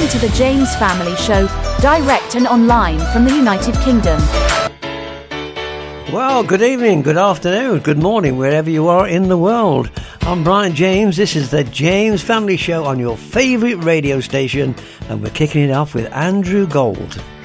listening to The James Family Show, direct and online from the United Kingdom. Well, good evening, good afternoon, good morning, wherever you are in the world. I'm Brian James. This is The James Family Show on your favourite radio station, and we're kicking it off with Andrew Gold.